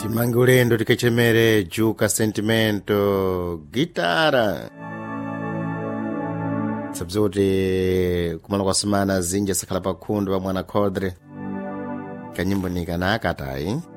timange ulendo tikachemere juka sentimento gitara sabza kuti kumala kwasimana zinja sakhala pakhundo pa mwana khodre kanyimbo nikanaka tayi